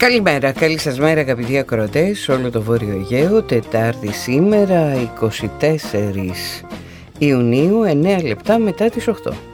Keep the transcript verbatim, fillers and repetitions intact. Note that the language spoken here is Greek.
Καλημέρα, καλή σας μέρα αγαπητοί ακροατές σε όλο το Βόρειο Αιγαίο. Τετάρτη σήμερα, εικοστή τέταρτη Ιουνίου, εννέα λεπτά μετά τις οκτώ.